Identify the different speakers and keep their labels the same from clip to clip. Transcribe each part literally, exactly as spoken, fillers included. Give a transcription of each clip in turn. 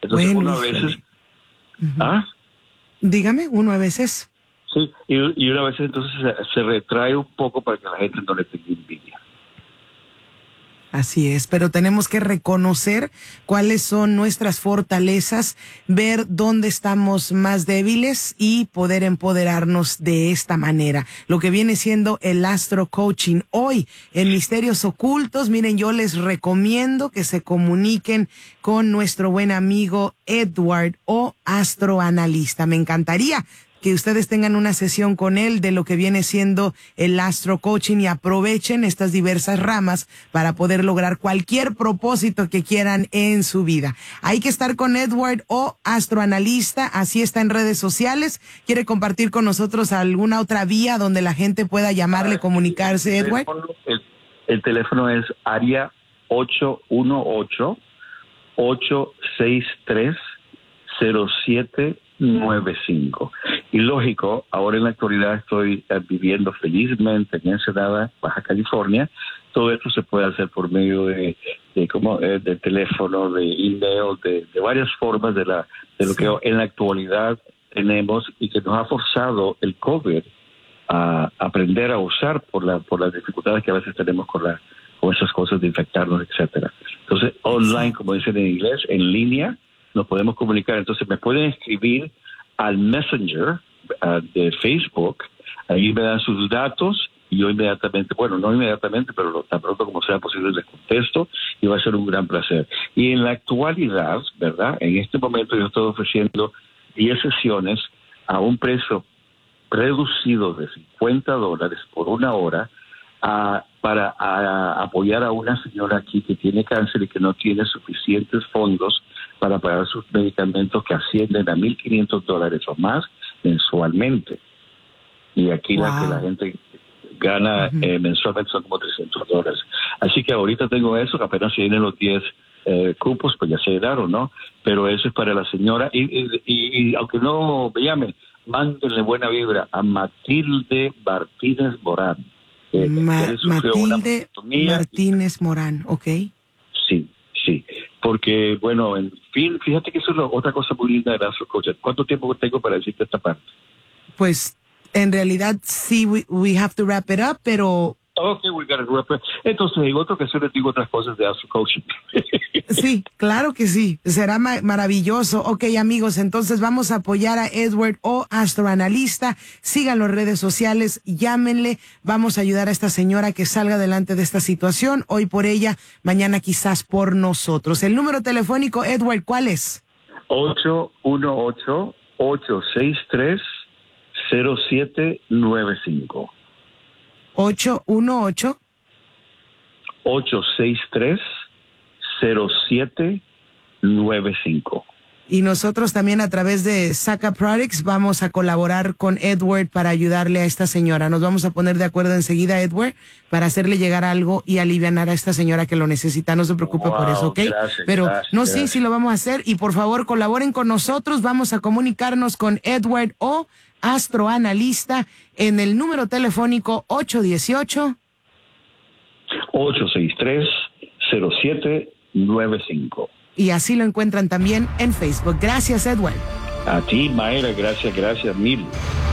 Speaker 1: Entonces
Speaker 2: bueno,
Speaker 1: uno a veces...
Speaker 2: uh-huh.
Speaker 1: ¿Ah?
Speaker 2: Dígame, uno a veces...
Speaker 1: Sí, y, y una vez entonces se, se retrae un poco para que la gente no le tenga envidia.
Speaker 2: Así es, pero tenemos que reconocer cuáles son nuestras fortalezas, ver dónde estamos más débiles y poder empoderarnos de esta manera. Lo que viene siendo el Astro Coaching. Hoy, en Misterios Ocultos, miren, yo les recomiendo que se comuniquen con nuestro buen amigo Edward o astroanalista. Me encantaría que ustedes tengan una sesión con él de lo que viene siendo el Astro Coaching y aprovechen estas diversas ramas para poder lograr cualquier propósito que quieran en su vida. Hay que estar con Edward o astroanalista, así está en redes sociales. ¿Quiere compartir con nosotros alguna otra vía donde la gente pueda llamarle, comunicarse,
Speaker 1: el
Speaker 2: Edward?
Speaker 1: Teléfono, el, el teléfono es área ocho uno ocho, ocho seis tres, cero siete nueve cinco. Y lógico, ahora en la actualidad estoy eh, viviendo felizmente en Ensenada, Baja California. Todo esto se puede hacer por medio de, de como eh, de teléfono, de email, de, de varias formas de la de lo sí. que en la actualidad tenemos y que nos ha forzado el COVID a aprender a usar por la por las dificultades que a veces tenemos con la con esas cosas de infectarnos, etcétera. Entonces, online, como dicen en inglés, en línea, nos podemos comunicar. Entonces, me pueden escribir al Messenger uh, de Facebook, ahí me dan sus datos y yo inmediatamente, bueno, no inmediatamente, pero tan pronto como sea posible les contesto y va a ser un gran placer. Y en la actualidad, ¿verdad? En este momento yo estoy ofreciendo diez sesiones a un precio reducido de cincuenta dólares por una hora a, para a, a apoyar a una señora aquí que tiene cáncer y que no tiene suficientes fondos para pagar sus medicamentos que ascienden a mil quinientos dólares o más mensualmente. Y aquí wow. la que la gente gana uh-huh. eh, mensualmente son como trescientos dólares. Así que ahorita tengo eso, que apenas se vienen los diez eh, cupos, pues ya se llenaron, ¿no? Pero eso es para la señora. Y, y, y, y aunque no me llamen, mándenle buena vibra a Matilde Martínez Morán.
Speaker 2: Eh, Ma- Matilde Martínez Morán, ok.
Speaker 1: Sí, sí. Porque, bueno, en fin, fíjate que eso es lo, otra cosa muy linda de Astro Coaching. ¿Cuánto tiempo tengo para decirte esta parte?
Speaker 2: Pues, en realidad, sí, we, we have to wrap it up, pero...
Speaker 1: Ok, we gotta wrap it up. Entonces, en otra ocasión les digo otras cosas de Astro Coaching.
Speaker 2: Sí, claro que sí. Será ma- maravilloso. Ok, amigos, entonces vamos a apoyar a Edward o astroanalista. Sigan las redes sociales, llámenle. Vamos a ayudar a esta señora que salga adelante de esta situación. Hoy por ella, mañana quizás por nosotros. El número telefónico, Edward, ¿cuál es?
Speaker 1: ocho uno ocho, ocho seis tres, cero siete nueve cinco.
Speaker 2: ocho uno ocho,
Speaker 1: ocho seis tres, cero siete nueve cinco.
Speaker 2: Y nosotros también a través de Saca Products vamos a colaborar con Edward para ayudarle a esta señora. Nos vamos a poner de acuerdo enseguida, Edward, para hacerle llegar algo y alivianar a esta señora que lo necesita. No se preocupe
Speaker 1: wow,
Speaker 2: por eso, ¿ok?
Speaker 1: Gracias,
Speaker 2: Pero
Speaker 1: gracias,
Speaker 2: no,
Speaker 1: gracias.
Speaker 2: sí, sí lo vamos a hacer. Y por favor, colaboren con nosotros. Vamos a comunicarnos con Edward o astroanalista en el número telefónico ocho uno ocho,
Speaker 1: ocho seis tres, cero siete nueve cinco.
Speaker 2: Y así lo encuentran también en Facebook. Gracias, Edward.
Speaker 1: A ti, Mayra, gracias, gracias mil.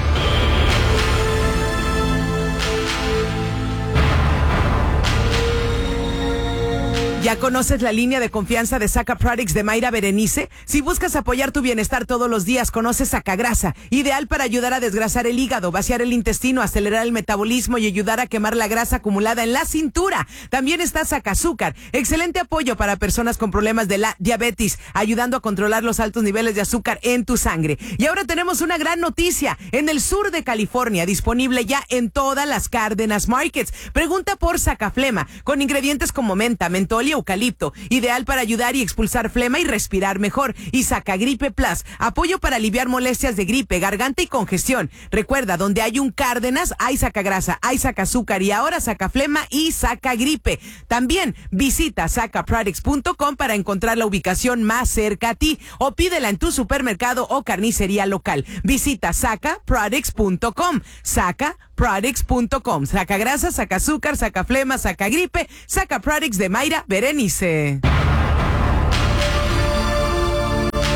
Speaker 2: ¿Ya conoces la línea de confianza de Saca Products de Mayra Berenice? Si buscas apoyar tu bienestar todos los días, conoce Sacagrasa, ideal para ayudar a desgrasar el hígado, vaciar el intestino, acelerar el metabolismo y ayudar a quemar la grasa acumulada en la cintura. También está Sacazúcar, excelente apoyo para personas con problemas de la diabetes, ayudando a controlar los altos niveles de azúcar en tu sangre. Y ahora tenemos una gran noticia, en el sur de California, disponible ya en todas las Cárdenas Markets. Pregunta por Sacaflema, con ingredientes como menta, mentol y eucalipto, ideal para ayudar y expulsar flema y respirar mejor. Y Sacagripe Plus, apoyo para aliviar molestias de gripe, garganta y congestión. Recuerda, donde hay un Cárdenas, hay Sacagrasa, hay Sacazúcar y ahora Sacaflema y Sacagripe. También visita saca products punto com para encontrar la ubicación más cerca a ti o pídela en tu supermercado o carnicería local. Visita saca products punto com. Saca products punto com. Sacagrasa, Sacazúcar, Sacaflema, Sacagripe, Saca Products de Mayra Berenice.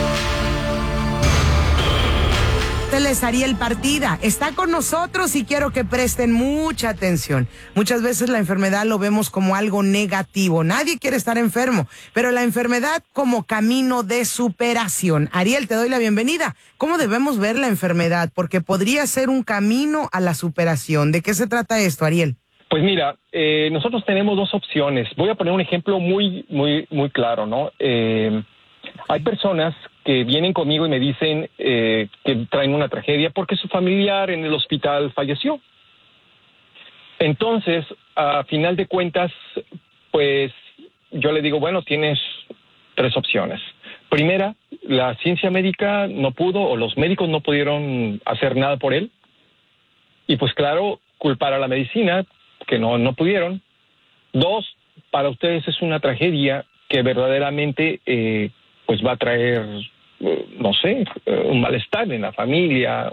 Speaker 2: Él es Ariel Partida, está con nosotros y quiero que presten mucha atención. Muchas veces la enfermedad lo vemos como algo negativo, nadie quiere estar enfermo, pero la enfermedad como camino de superación. Ariel, te doy la bienvenida. ¿Cómo debemos ver la enfermedad? Porque podría ser un camino a la superación. ¿De qué se trata esto, Ariel?
Speaker 3: Pues mira, eh, nosotros tenemos dos opciones. Voy a poner un ejemplo muy, muy, muy claro, ¿no? Eh, hay personas que vienen conmigo y me dicen eh, que traen una tragedia porque su familiar en el hospital falleció. Entonces, a final de cuentas, pues yo le digo, bueno, tienes tres opciones. Primera, la ciencia médica no pudo o los médicos no pudieron hacer nada por él. Y pues claro, culpar a la medicina, que no, no pudieron. Dos, para ustedes es una tragedia que verdaderamente eh, pues va a traer, no sé, un malestar en la familia,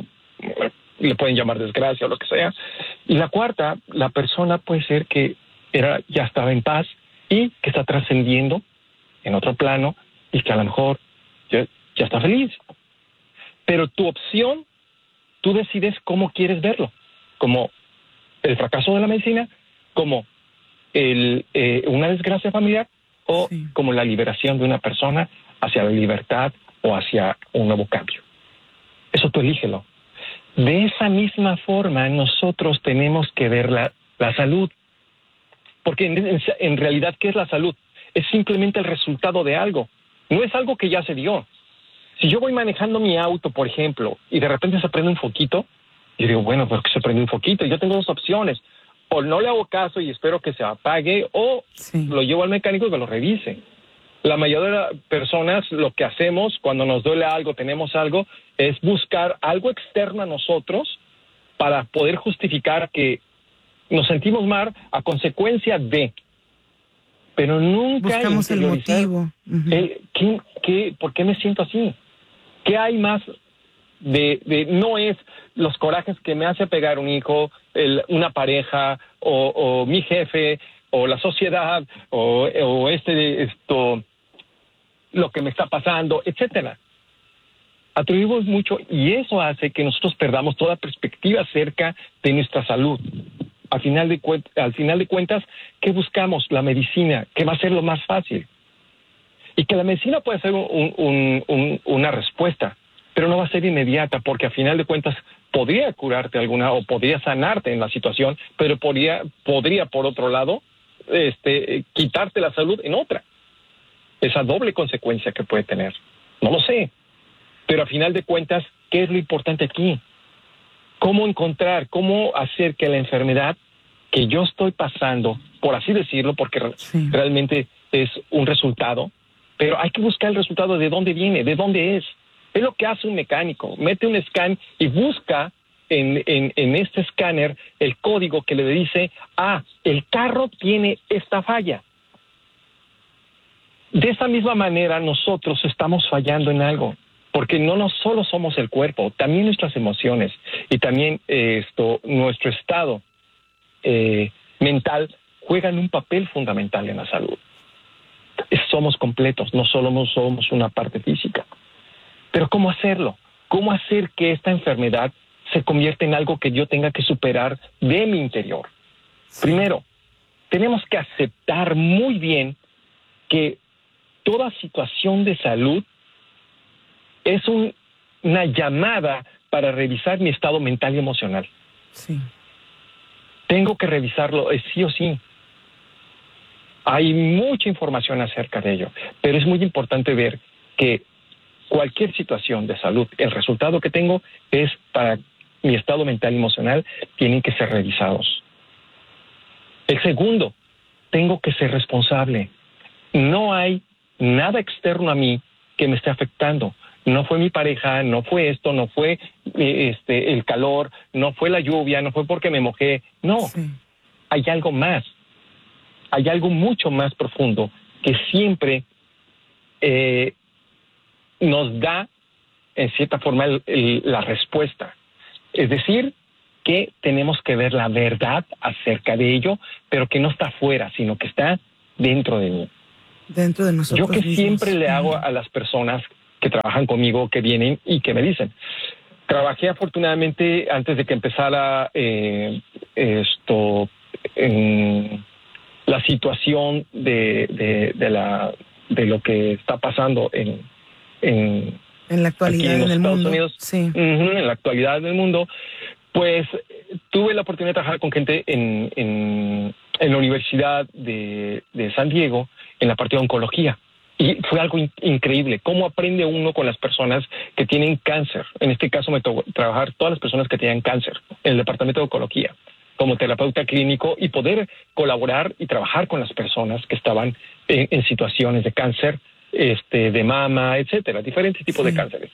Speaker 3: le pueden llamar desgracia o lo que sea. Y la cuarta, la persona puede ser que era, ya estaba en paz y que está trascendiendo en otro plano y que a lo mejor ya, ya está feliz. Pero tu opción, tú decides cómo quieres verlo, como el fracaso de la medicina, como el, eh, una desgracia familiar o sí, como la liberación de una persona hacia la libertad o hacia un nuevo cambio. Eso tú elígelo. De esa misma forma nosotros tenemos que ver la, la salud. Porque en, en, en realidad, ¿qué es la salud? Es simplemente el resultado de algo. No es algo que ya se dio. Si yo voy manejando mi auto, por ejemplo, y de repente se prende un foquito, yo digo, bueno, ¿por qué se prende un foquito? Yo tengo dos opciones. O no le hago caso y espero que se apague, o sí, lo llevo al mecánico y que lo revise. La mayoría de las personas lo que hacemos cuando nos duele algo, tenemos algo, es buscar algo externo a nosotros para poder justificar que nos sentimos mal a consecuencia de. Pero nunca
Speaker 2: buscamos el motivo. Uh-huh.
Speaker 3: El, ¿qué, qué, ¿Por qué me siento así? ¿Qué hay más de, de no es los corajes que me hace pegar un hijo, el, una pareja, o, o mi jefe, o la sociedad, o, o este esto lo que me está pasando, etcétera? Atribuimos mucho y eso hace que nosotros perdamos toda perspectiva acerca de nuestra salud. Al final de, cu- al final de cuentas, ¿qué buscamos? La medicina, que va a ser lo más fácil. Y que la medicina puede ser un, un, un, una respuesta, pero no va a ser inmediata, porque al final de cuentas podría curarte alguna o podría sanarte en la situación, pero podría, podría por otro lado, este, quitarte la salud en otra. Esa doble consecuencia que puede tener. No lo sé. Pero al final de cuentas, ¿qué es lo importante aquí? ¿Cómo encontrar, cómo hacer que la enfermedad que yo estoy pasando, por así decirlo, porque sí, realmente es un resultado, pero hay que buscar el resultado de dónde viene, de dónde es? Es lo que hace un mecánico. Mete un scan y busca en, en, en este escáner el código que le dice, ah, el carro tiene esta falla. De esa misma manera nosotros estamos fallando en algo, porque no, no solo somos el cuerpo, también nuestras emociones y también eh, esto, nuestro estado eh, mental juegan un papel fundamental en la salud. Somos completos, no solo somos una parte física. Pero ¿cómo hacerlo? ¿Cómo hacer que esta enfermedad se convierta en algo que yo tenga que superar de mi interior? Sí. Primero, tenemos que aceptar muy bien que toda situación de salud es un, una llamada para revisar mi estado mental y emocional.
Speaker 2: Sí.
Speaker 3: Tengo que revisarlo, eh, sí o sí. Hay mucha información acerca de ello, pero es muy importante ver que cualquier situación de salud, el resultado que tengo es para mi estado mental y emocional, tienen que ser revisados. El segundo, tengo que ser responsable. No hay nada externo a mí que me esté afectando. No fue mi pareja, no fue esto, no fue este el calor, no fue la lluvia, no fue porque me mojé. No, sí, hay algo más. Hay algo mucho más profundo que siempre eh, nos da, en cierta forma, el, el, la respuesta. Es decir, que tenemos que ver la verdad acerca de ello, pero que no está afuera, sino que está dentro de mí.
Speaker 2: Dentro de nosotros
Speaker 3: Yo que
Speaker 2: mismos.
Speaker 3: siempre le hago a las personas que trabajan conmigo, que vienen y que me dicen, trabajé afortunadamente antes de que empezara eh, esto, en la situación de, de, de, la, de lo que está pasando en, en,
Speaker 2: en la actualidad
Speaker 3: en,
Speaker 2: en el
Speaker 3: Estados
Speaker 2: mundo.
Speaker 3: Unidos,
Speaker 2: sí.
Speaker 3: uh-huh, en la actualidad del mundo, pues tuve la oportunidad de trabajar con gente en, en, en la Universidad de, de San Diego, en la parte de oncología. Y fue algo in- increíble, cómo aprende uno con las personas que tienen cáncer. En este caso me tocó trabajar todas las personas que tenían cáncer en el departamento de oncología, como terapeuta clínico, y poder colaborar y trabajar con las personas que estaban en, en situaciones de cáncer, este, de mama, etcétera, diferentes tipos
Speaker 2: Sí.
Speaker 3: de cánceres.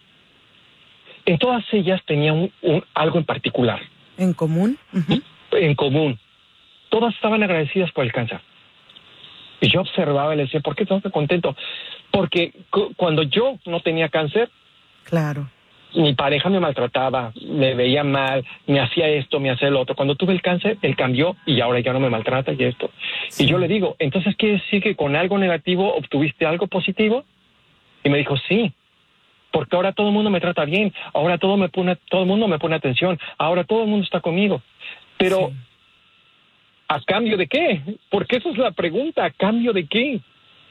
Speaker 3: En todas ellas tenían un, un, algo en particular.
Speaker 2: ¿En común? Uh-huh.
Speaker 3: En común. Todas estaban agradecidas por el cáncer. Y yo observaba y le decía, ¿por qué estás tan contento? Porque cu- cuando yo no tenía cáncer,
Speaker 2: Claro.
Speaker 3: mi pareja me maltrataba, me veía mal, me hacía esto, me hacía lo otro. Cuando tuve el cáncer, él cambió y ahora ya no me maltrata y esto.
Speaker 2: Sí.
Speaker 3: Y yo le digo, ¿entonces quiere decir que con algo negativo obtuviste algo positivo? Y me dijo, sí, porque ahora todo el mundo me trata bien, ahora todo me pone, todo el mundo me pone atención, ahora todo el mundo está conmigo. Pero,
Speaker 2: Sí.
Speaker 3: ¿a cambio de qué? Porque esa es la pregunta, ¿a cambio de qué?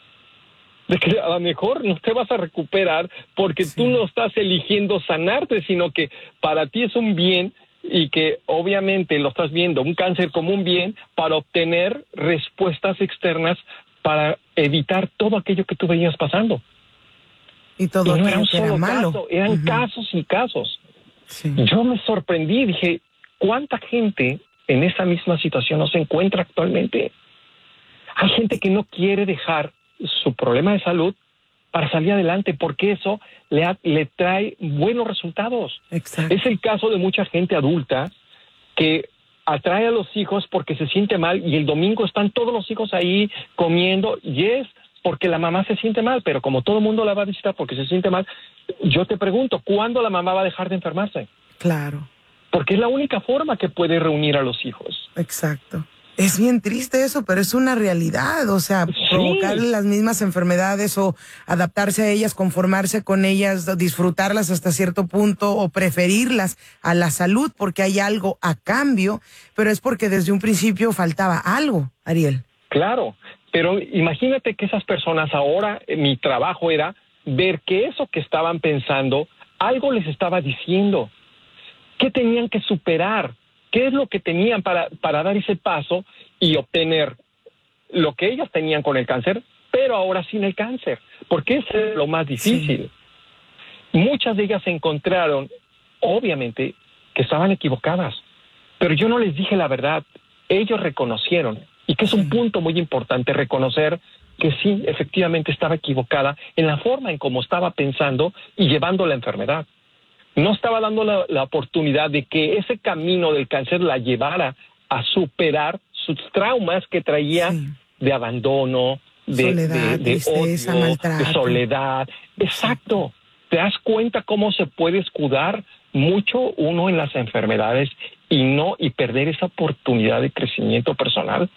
Speaker 3: De que a lo mejor no te vas a recuperar porque
Speaker 2: Sí.
Speaker 3: tú no estás eligiendo sanarte, sino que para ti es un bien y que obviamente lo estás viendo, un cáncer como un bien, para obtener respuestas externas para evitar todo aquello que tú veías pasando.
Speaker 2: Y todo
Speaker 3: Y no era
Speaker 2: aquello
Speaker 3: un
Speaker 2: que era
Speaker 3: solo
Speaker 2: malo.
Speaker 3: caso, eran
Speaker 2: Uh-huh.
Speaker 3: casos y casos.
Speaker 2: Sí.
Speaker 3: Yo me sorprendí, dije, ¿cuánta gente en esa misma situación no se encuentra actualmente? Hay gente que no quiere dejar su problema de salud para salir adelante, porque eso le, ha- le trae buenos resultados.
Speaker 2: Exacto.
Speaker 3: Es el caso de mucha gente adulta que atrae a los hijos porque se siente mal y el domingo están todos los hijos ahí comiendo y es porque la mamá se siente mal, pero como todo el mundo la va a visitar porque se siente mal, yo te pregunto, ¿cuándo la mamá va a dejar de enfermarse?
Speaker 2: Claro.
Speaker 3: Porque es la única forma que puede reunir a los hijos.
Speaker 2: Exacto. Es bien triste eso, pero es una realidad, o sea,
Speaker 3: Sí.
Speaker 2: provocar las mismas enfermedades o adaptarse a ellas, conformarse con ellas, disfrutarlas hasta cierto punto o preferirlas a la salud porque hay algo a cambio, pero es porque desde un principio faltaba algo, Ariel.
Speaker 3: Claro, pero imagínate que esas personas ahora, eh, mi trabajo era ver que eso que estaban pensando, algo les estaba diciendo. ¿Qué tenían que superar? ¿Qué es lo que tenían para, para dar ese paso y obtener lo que ellas tenían con el cáncer, pero ahora sin el cáncer? Porque eso es lo más difícil. Sí. Muchas de ellas se encontraron, obviamente, que estaban equivocadas, pero yo no les dije la verdad. Ellos reconocieron, y que es un punto muy importante, reconocer que sí, efectivamente estaba equivocada en la forma en cómo estaba pensando y llevando la enfermedad. No estaba dando la, la oportunidad de que ese camino del cáncer la llevara a superar sus traumas que traía sí. de abandono, de,
Speaker 2: soledad,
Speaker 3: de, de
Speaker 2: tristeza,
Speaker 3: odio,
Speaker 2: maltrato.
Speaker 3: de soledad. Exacto. ¿Te das cuenta cómo se puede escudar mucho uno en las enfermedades y no y perder esa oportunidad de crecimiento personal?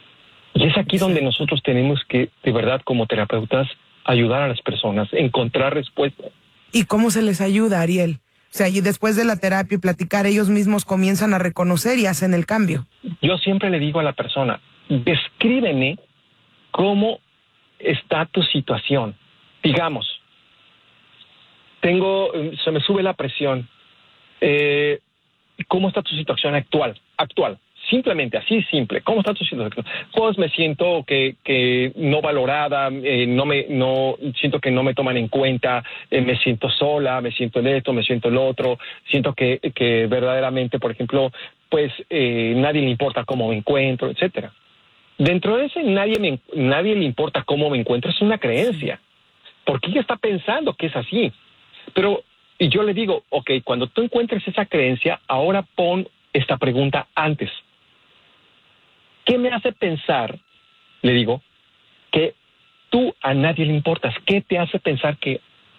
Speaker 3: Y es aquí donde nosotros tenemos que, de verdad, como terapeutas, ayudar a las personas, encontrar respuestas.
Speaker 2: ¿Y cómo se les ayuda, Ariel? O sea, y después de la terapia y platicar, ellos mismos comienzan a reconocer y hacen el cambio.
Speaker 3: Yo siempre le digo a la persona, descríbeme cómo está tu situación. Digamos, tengo, se me sube la presión. Eh, ¿Cómo está tu situación actual? Actual. Simplemente, así simple. ¿Cómo está tu situación? Pues me siento que, que no valorada, eh, no me, no, siento que no me toman en cuenta, eh, me siento sola, me siento en esto, me siento en lo otro, siento que, que verdaderamente, por ejemplo, pues eh, nadie le importa cómo me encuentro, etcétera. Dentro de ese nadie, me, nadie le importa cómo me encuentro, es una creencia. Porque ella está pensando que es así. Pero, y yo le digo, ok, cuando tú encuentres esa creencia, ahora pon esta pregunta antes. ¿Qué me hace pensar, le digo, que tú a nadie le importas? ¿Qué te hace pensar que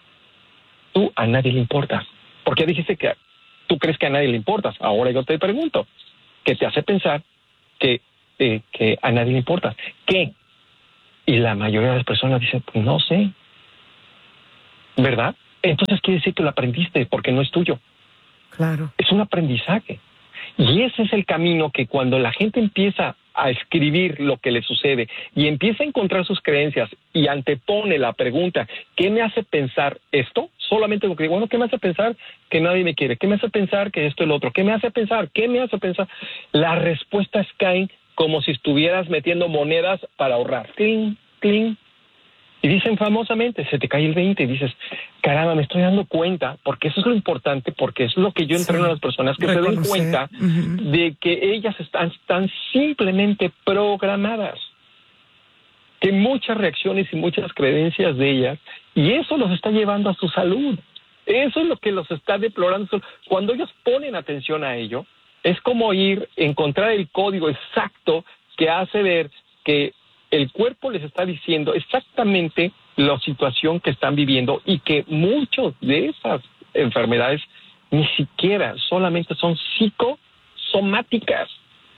Speaker 3: tú a nadie le importas? Porque dijiste que tú crees que a nadie le importas. Ahora yo te pregunto, ¿qué te hace pensar que, eh, que a nadie le importas? ¿Qué? Y la mayoría de las personas dicen, pues no sé. ¿Verdad? Entonces quiere decir que lo aprendiste porque no es tuyo.
Speaker 2: Claro.
Speaker 3: Es un aprendizaje. Y ese es el camino que cuando la gente empieza a escribir lo que le sucede y empieza a encontrar sus creencias y antepone la pregunta, ¿qué me hace pensar esto? Solamente lo que digo, bueno, ¿qué me hace pensar que nadie me quiere? ¿Qué me hace pensar que esto y lo otro? ¿Qué me hace pensar? ¿Qué me hace pensar? Las respuestas caen como si estuvieras metiendo monedas para ahorrar. Cling, cling. Y dicen famosamente, se te cae el veinte y dices, caramba, me estoy dando cuenta, porque eso es lo importante, porque eso es lo que yo entreno sí, a las personas, que reconocer. se den cuenta uh-huh. de que ellas están, están simplemente programadas, que muchas reacciones y muchas creencias de ellas, y eso los está llevando a su salud. Eso es lo que los está deplorando. Cuando ellos ponen atención a ello, es como ir, encontrar el código exacto que hace ver que el cuerpo les está diciendo exactamente la situación que están viviendo y que muchas de esas enfermedades ni siquiera solamente son psicosomáticas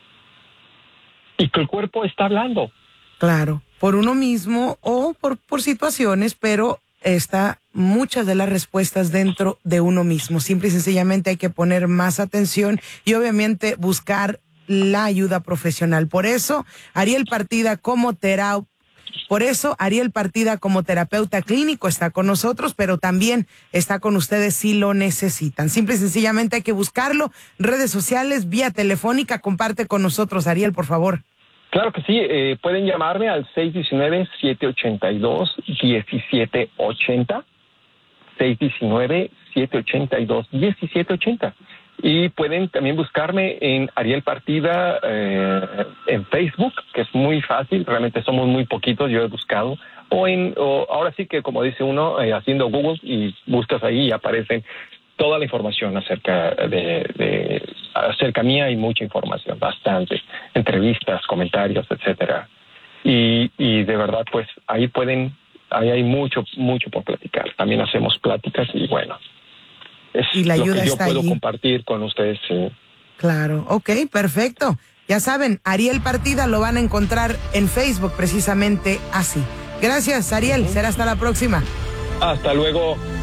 Speaker 3: y que el cuerpo está hablando.
Speaker 2: Claro, por uno mismo o por, por situaciones, pero está muchas de las respuestas dentro de uno mismo. Simple y sencillamente hay que poner más atención y obviamente buscar la ayuda profesional. Por eso, Ariel Partida como tera... Por eso, Ariel Partida como terapeuta clínico está con nosotros, pero también está con ustedes si lo necesitan. Simple y sencillamente hay que buscarlo. Redes sociales, vía telefónica, comparte con nosotros, Ariel, por favor.
Speaker 3: Claro que sí, eh, pueden llamarme al seis uno nueve, siete ocho dos, uno siete ocho cero, seis uno nueve, siete ocho dos, uno siete ocho cero. Y pueden también buscarme en Ariel Partida eh, en Facebook, que es muy fácil, realmente somos muy poquitos, yo he buscado, o en o ahora sí que como dice uno, eh, haciendo Google y buscas ahí y aparecen toda la información acerca de, de acerca mía, hay mucha información, bastante, entrevistas, comentarios, etcétera. Y, y de verdad, pues ahí pueden, ahí hay mucho, mucho por platicar. También hacemos pláticas y bueno, es
Speaker 2: y la ayuda
Speaker 3: lo que yo
Speaker 2: está
Speaker 3: puedo
Speaker 2: allí.
Speaker 3: compartir con ustedes. Sí.
Speaker 2: Claro, ok, perfecto. Ya saben, Ariel Partida lo van a encontrar en Facebook precisamente así. Gracias, Ariel. Uh-huh. Será hasta la próxima.
Speaker 3: Hasta luego.